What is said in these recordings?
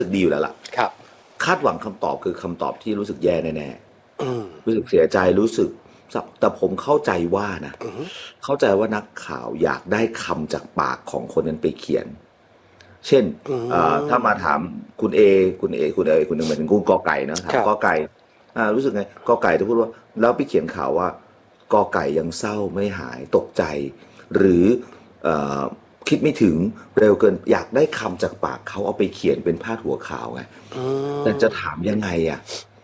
สึกดีอยู่แล้วล่ะครับคาดหวังคำตอบคือคำตอบที่รู้สึกแย่แน่อืมๆรู้สึกเสียใจรู้สึกแต่ผมเข้าใจว่านะอืมเข้าใจว่านักข่าวอยากได้คำจากปากของคนนั้นไปเขียนเช่นอืถ้ามามถามคุณหนึ่งหมายถึงคุณกอไก่เนอะถามครับกอไก่รู้สึกไงกอไก่จะพูดว่าแล้วไปเขียนข่าวว่ากอไก่ยังเศร้าไม่หายตกใจหรือเอ่อคิดไม่ถึงเร็วเกินอยากได้คำจากปากเขาเอาไปเขียนเป็นพาดหัวข่าวไงอืแต่จะมถามยังไงอ่ะ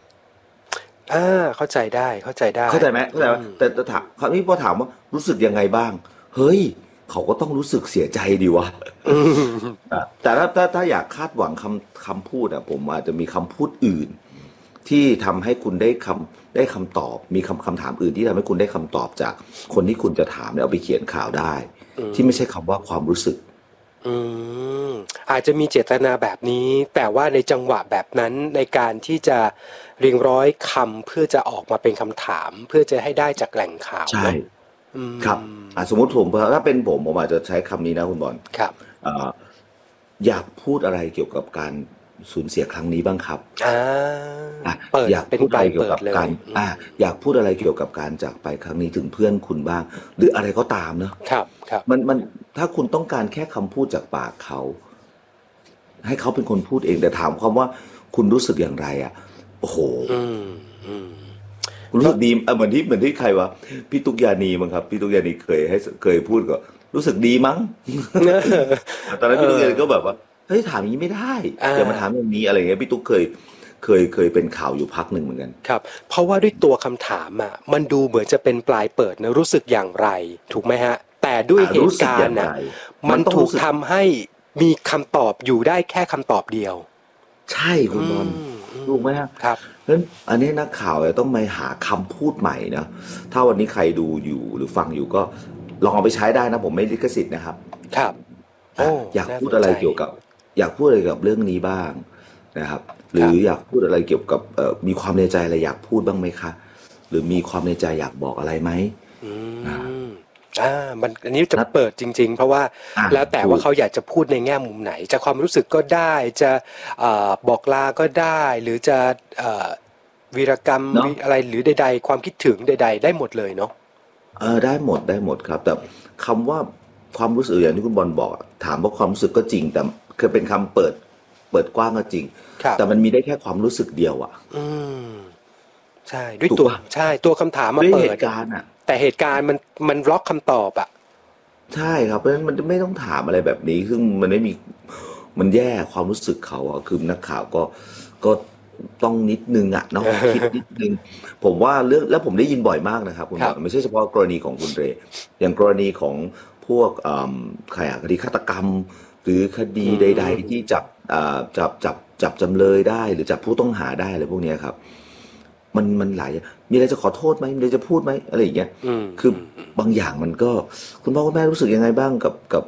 เข้าใจได้เข้าใจได้เข้าใจไหมเข้าใจไหมอืมแต่ถามคราวนี้พอถามว่ารู้สึกยังไงบ้างเฮ้ยเขาก็ต้องรู้สึกเสียใจดีวะอืมแต่ถ้าอยากคาดหวังคำพูดอะผมอาจจะมีคำพูดอื่นที่ทำให้คุณได้คำตอบมีคำถามอื่นที่ทำให้คุณได้คำตอบจากคนที่คุณจะถามเนี่ยเอาไปเขียนข่าวได้อืที่ไม่ใช่มคำว่าความรู้สึกอืมอาจจะมีเจตนาแบบนี้แต่ว่าในจังหวะแบบนั้นในการที่จะเรียงร้อยคำเพื่อจะออกมาเป็นคำถามเพื่อจะให้ได้จากแหล่งข่าวใช่เนาะอืครับมสมมติผมถ้าเป็นผมอาจจะใช้คำนี้นะคุณบอลครับอ่าอยากพูดอะไรเกี่ยวกับการสูญเสียครั้งนี้บ้างครับอ่าอ่ะเปิดอยากเป็นปลายพูดอะไรเกี่ยวเปิดเลยกับการอยากพูดอะไรเกี่ยวกับการจากไปครั้งนี้ถึงเพื่อนคุณบ้างหรืออะไรก็ตามเนอะครับครับมันถ้าคุณต้องการแค่คำพูดจากปากเขาให้เขาเป็นคนพูดเองแต่ถามความว่าคุณรู้สึกอย่างไรอ่ะโอ้โหอืมอืมคุณรู้ก็สึกดีเหมือนที่ใครวะพี่ตุ๊กยานีมั้งครับพี่ตุ๊กยานีเคยพูดก็รู้สึกดีมั้ง ตอนนั้นเอพี่ตุ๊กยาอนีก็แบบว่าเฮ้ยถามอย่างนี้ไม่ได้อ่าอย่ามาถามอย่างนี้อะไรเงี้ยพี่ตุ๊กเคยเป็นข่าวอยู่พักหนึ่งเหมือนกันครับเพราะว่าด้วยตัวคำถามอ่ะมันดูเหมือนจะเป็นปลายเปิดนะรู้สึกอย่างไรถูกไหมฮะแต่ด้วยเหรู้ตุสึกอย่างไรการณ์น่ะมัมันถูกนต้องรู้สึกทำให้มีคำตอบอยู่ได้แค่คำตอบเดียวใช่คุอืณบอลมอืมถูกไหมฮะครับเพราะฉะนั้นอันนี้นักข่าวจะต้องมาหาคำพูดใหม่นะถ้าวันนี้ใครดูอยู่หรือฟังอยู่ก็ลองเอาไปใช้ได้นะผมไม่ลิขสิทธิ์นะครับครับโอ้อยากพูดอะไรน่าสนใจเกี่ยวกับอยากพูดอะไรกับเรื่องนี้บ้างนะครับหรือครับอยากพูดอะไรเกี่ยวกับมีความในใจอะไรอยากพูดบ้างไหมคะหรือมีความในใจอยากบอกอะไรไหมอือ่ามมันอันนี้จะนัดเปิดจริงๆเพราะว่าแล้วแต่ถูกว่าเขาอยากจะพูดในแง่มุมไหนจะความรู้สึกก็ได้จะบอกลาก็ได้หรือจะเอ่อ วีรกรรมเนาะอะไรหรือใดๆความคิดถึงใดๆได้หมดเลยเนาะได้หมดครับแต่คำว่าความรู้สึกอย่างที่คุณบอลบอกอะถามว่าความรู้สึกก็จริงแต่คือเป็นคำเปิดกว้างก็จริงครับแต่มันมีได้แค่ความรู้สึกเดียวอ่ะอืมใช่ด้วยตัวถูกป่ะใช่ตัวคำถามมาด้วยเหเปิดตุการณ์อ่ะแต่เหตุการณ์มันบล็อกคำตอบอะใช่ครับเพราะฉะนั้นมันไม่ต้องถามอะไรแบบนี้ซึ่งมันไม่มีมันแย่ความรู้สึกเขาอ่ะคือนักข่าวก็ต้องนิดนึงอ่ะเนาะคิดนิดนึงผมว่าเรื่องแล้วผมได้ยินบ่อยมากนะครับคุณครับบอลไม่ใช่เฉพาะกรณีของคุณเรอย่างกรณีของพวกใครคดีฆาตกรรมหรือคดีอืใดๆที่มจับจำเลยได้หรือจับผู้ต้องหาได้อะไรพวกเนี้ยครับมันหลายอย่างมีอะไรจะขอโทษไหมมีอะไรจะพูดไหมอะไรอย่างเงี้ยอืมคืออืมบางอย่างมันก็คุณพ่อคุณแม่รู้สึกยังไงบ้างกับ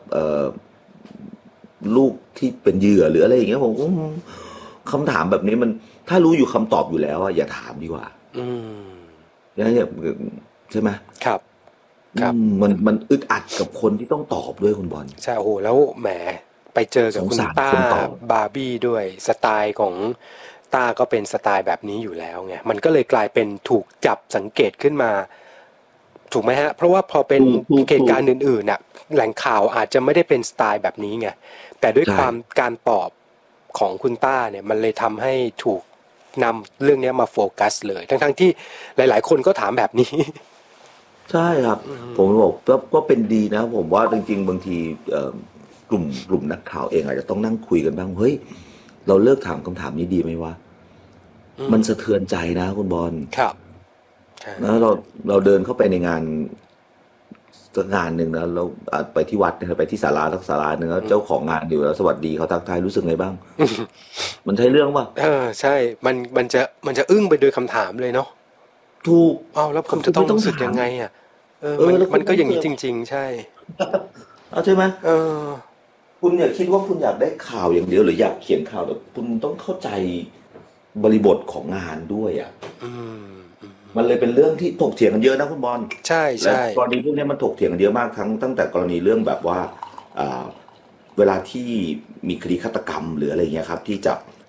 ลูกที่เป็นเหยื่อหรืออะไรอย่างเงี้ยผมก็คำถามแบบนี้มันถ้ารู้อยู่คำตอบอยู่แล้วอะอย่าถามดีกว่าอืมอย่าใช่ไหมครับครับมันอึดอัดกับคนที่ต้องตอบด้วยคุณบอลใช่โอ้โหแล้วแหมไปเจอกับสงสารคุณต้าคนตอบบาร์บี้ด้วยสไตล์ของต้าก็เป็นสไตล์แบบนี้อยู่แล้วไงมันก็เลยกลายเป็นถูกจับสังเกตขึ้นมา ถูกไหมฮะเพราะว่าพอเป็นเหตุถูกการณ์อื่นๆน่ะแหล่งข่าวอาจจะไม่ได้เป็นสไตล์แบบนี้ไงแต่ด้วยใช่ความการตอบของคุณต้าเนี่ยมันเลยทำให้ถูกนำเรื่องนี้มาโฟกัสเลยทั้งๆที่หลายๆคนก็ถามแบบนี้ใช่ครับผมบอกก็เป็นดีนะผมว่าจริงๆบางทีกลุ่มนักข่าวเองอาจจะต้องนั่งคุยกันบ้างเฮ้ยเราเลิกถามคำถามนี้ดีไหมวะอืมมันสะเทือนใจนะคุณบอลครับใช่นะเราเดินเข้าไปในงานสักงานหนึ่งนะเราไปที่วัดนะครับไปที่ศาลาสักศาลาหนึ่งแล้วเจ้าของงานอยู่แล้วสวัสดีเขาทักทายรู้สึกไงบ้างมันใช่เรื่องป่ะใช่มันจะอึ้งไปโดยคำถามเลยเนาะถูกอ้าวแล้วผมจะคือคุณไม่ต้องรู้สึกต้องถามยังไงอ่ะมันแล้วมันก็คุณต้องเจออย่างนี้จริงๆใช่เอาใช่ไหมเออคุณอย่าคิดว่าคุณอยากได้ข่าวอย่างเดียวหรืออยากเขียนข่าวแต่คุณต้องเข้าใจบริบทของงานด้วยอ่ะอืมอืมมันเลยเป็นเรื่องที่ถกเถียงกันเยอะนะคุณบอลใช่และใช่กรณีพวกนี้มันถกเถียงกันเยอะมากทั้งตั้งแต่กรณีเรื่องแบบว่าอ่าเวลาที่มีคดีฆาตกรรมหรืออะไรเงี้ยครับที่จับ